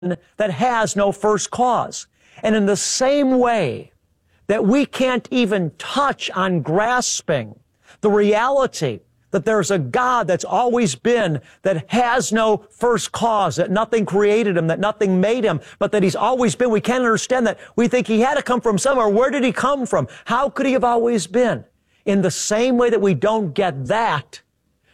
that has no first cause. And in the same way that we can't even touch on grasping the reality that there's a God that's always been, that has no first cause, that nothing created him, that nothing made him, but that he's always been. We can't understand that. We think he had to come from somewhere. Where did he come from? How could he have always been? In the same way that we don't get that,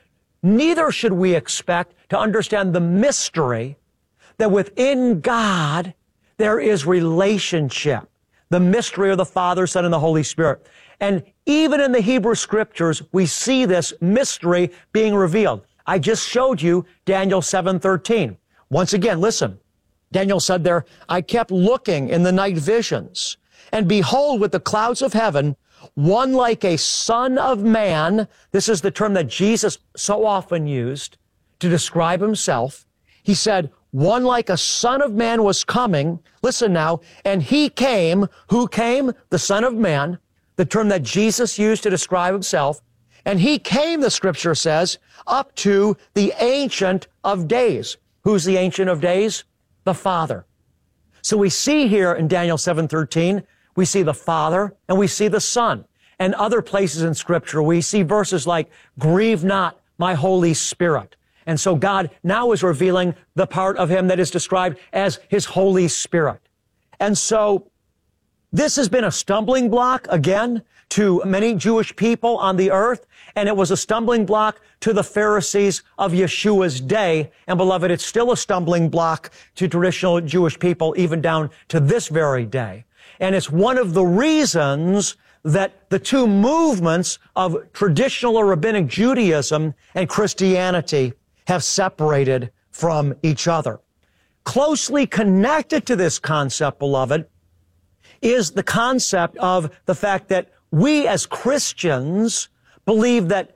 neither should we expect to understand the mystery that within God there is relationship. The mystery of the Father, Son, and the Holy Spirit. And even in the Hebrew Scriptures, we see this mystery being revealed. I just showed you Daniel 7:13. Once again, listen. Daniel said there, I kept looking in the night visions, and behold, with the clouds of heaven, one like a son of man. This is the term that Jesus so often used to describe himself. He said, one like a son of man was coming. Listen now. And he came. Who came? The Son of Man, the term that Jesus used to describe himself. And he came, the Scripture says, up to the Ancient of Days. Who's the Ancient of Days? The Father. So we see here in Daniel 7:13, we see the Father and we see the Son. And other places in Scripture, we see verses like, grieve not my Holy Spirit. And so God now is revealing the part of him that is described as his Holy Spirit. And so this has been a stumbling block, again, to many Jewish people on the earth. And it was a stumbling block to the Pharisees of Yeshua's day. And beloved, it's still a stumbling block to traditional Jewish people, even down to this very day. And it's one of the reasons that the two movements of traditional or rabbinic Judaism and Christianity have separated from each other. Closely connected to this concept, beloved, is the concept of the fact that we as Christians believe that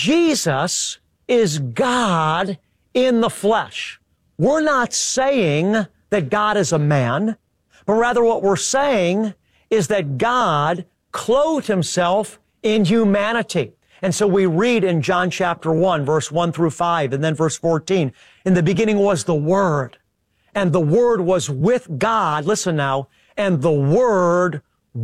Jesus is God in the flesh. We're not saying that God is a man, but rather what we're saying is that God clothed himself in humanity. And so we read in John chapter 1, verse 1 through 5, and then verse 14, in the beginning was the Word, and the Word was with God. Listen now, and the Word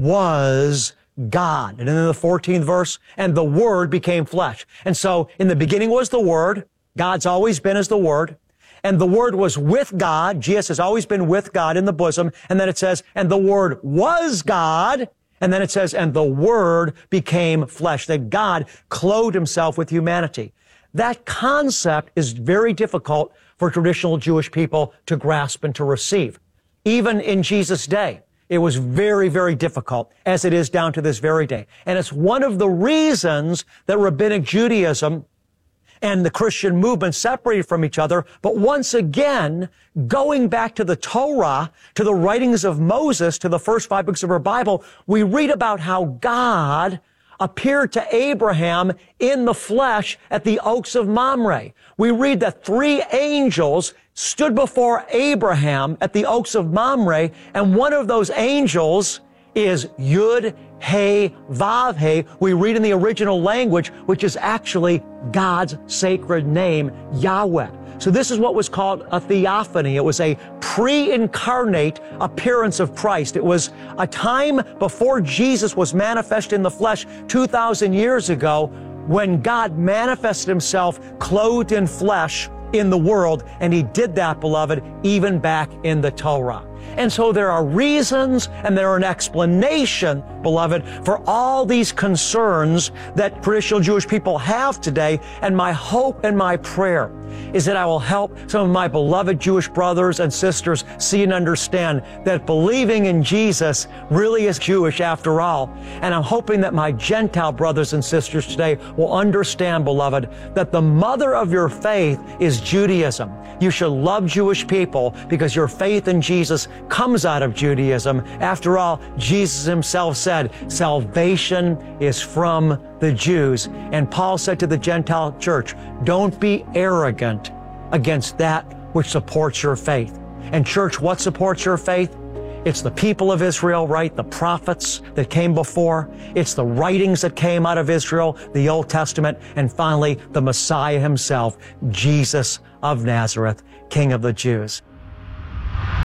was God. And then in the 14th verse, and the Word became flesh. And so in the beginning was the Word. God's always been as the Word. And the Word was with God. Jesus has always been with God in the bosom. And then it says, and the Word was God. And then it says, and the Word became flesh, that God clothed himself with humanity. That concept is very difficult for traditional Jewish people to grasp and to receive. Even in Jesus' day, it was very, very difficult, as it is down to this very day. And it's one of the reasons that Rabbinic Judaism and the Christian movement separated from each other. But once again, going back to the Torah, to the writings of Moses, to the first 5 books of our Bible, we read about how God appeared to Abraham in the flesh at the Oaks of Mamre. We read that 3 angels stood before Abraham at the Oaks of Mamre, and one of those angels is Yud, He, Vav, He. We read in the original language, which is actually God's sacred name, Yahweh. So this is what was called a theophany. It was a pre-incarnate appearance of Christ. It was a time before Jesus was manifest in the flesh 2,000 years ago, when God manifested himself clothed in flesh in the world. And he did that, beloved, even back in the Torah. And so there are reasons and there are an explanation, beloved, for all these concerns that traditional Jewish people have today. And my hope and my prayer is that I will help some of my beloved Jewish brothers and sisters see and understand that believing in Jesus really is Jewish after all. And I'm hoping that my Gentile brothers and sisters today will understand, beloved, that the mother of your faith is Judaism. You should love Jewish people because your faith in Jesus comes out of Judaism. After all, Jesus himself said, salvation is from the Jews. And Paul said to the Gentile church, don't be arrogant against that which supports your faith. And church, what supports your faith? It's the people of Israel, right? The prophets that came before. It's the writings that came out of Israel, the Old Testament. And finally, the Messiah himself, Jesus of Nazareth, King of the Jews.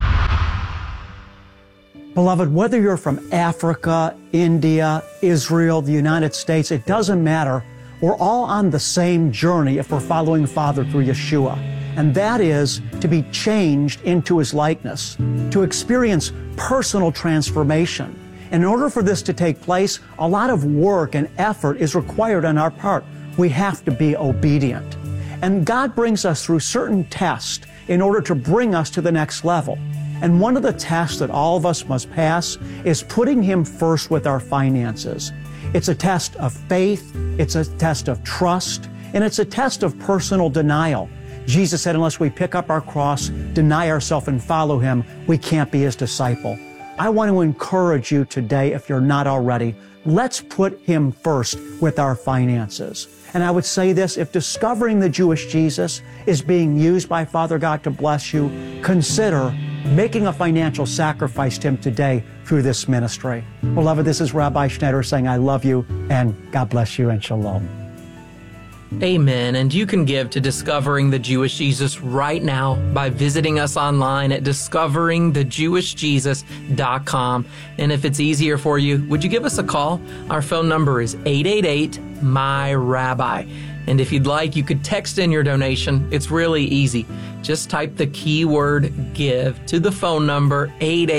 Beloved, whether you're from Africa, India, Israel, the United States, it doesn't matter. We're all on the same journey if we're following Father through Yeshua. And that is to be changed into His likeness, to experience personal transformation. And in order for this to take place, a lot of work and effort is required on our part. We have to be obedient. And God brings us through certain tests in order to bring us to the next level. And one of the tests that all of us must pass is putting Him first with our finances. It's a test of faith, it's a test of trust, and it's a test of personal denial. Jesus said, unless we pick up our cross, deny ourselves, and follow Him, we can't be His disciple. I want to encourage you today, if you're not already, let's put Him first with our finances. And I would say this, if discovering the Jewish Jesus is being used by Father God to bless you, consider making a financial sacrifice to Him today through this ministry. Beloved, this is Rabbi Schneider saying I love you, and God bless you, and shalom. Amen. And you can give to Discovering the Jewish Jesus right now by visiting us online at discoveringthejewishjesus.com. And if it's easier for you, would you give us a call? Our phone number is 888-MY-RABBI. And if you'd like, you could text in your donation. It's really easy. Just type the keyword GIVE to the phone number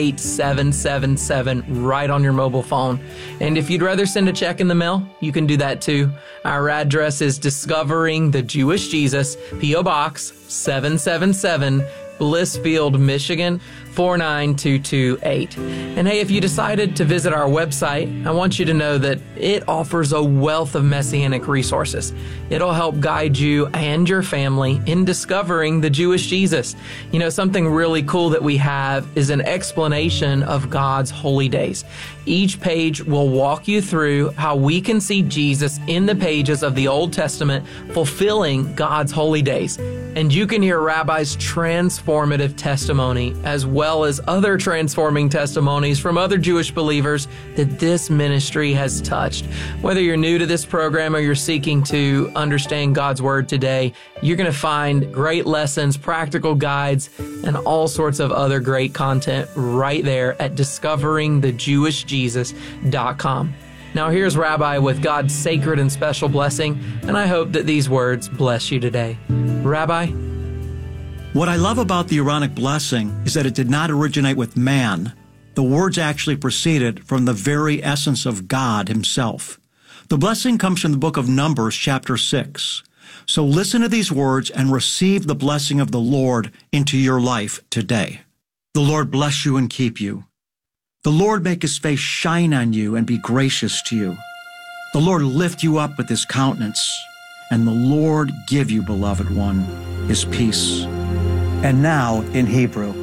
88777 right on your mobile phone. And if you'd rather send a check in the mail, you can do that too. Our address is Discovering the Jewish Jesus, P.O. Box 777, Blissfield, Michigan 49228. And hey, if you decided to visit our website, I want you to know that it offers a wealth of messianic resources. It'll help guide you and your family in discovering the Jewish Jesus. You know, something really cool that we have is an explanation of God's holy days. Each page will walk you through how we can see Jesus in the pages of the Old Testament fulfilling God's holy days. And you can hear Rabbi's transformative testimony as well as other transforming testimonies from other Jewish believers that this ministry has touched. Whether you're new to this program or you're seeking to understand God's Word today, you're going to find great lessons, practical guides, and all sorts of other great content right there at discoveringthejewishjesus.com. Now here's Rabbi with God's sacred and special blessing, and I hope that these words bless you today. Rabbi? What I love about the Aaronic blessing is that it did not originate with man. The words actually proceeded from the very essence of God Himself. The blessing comes from the book of Numbers, chapter 6. So listen to these words and receive the blessing of the Lord into your life today. The Lord bless you and keep you. The Lord make His face shine on you and be gracious to you. The Lord lift you up with His countenance, and the Lord give you, beloved one, His peace. And now in Hebrew.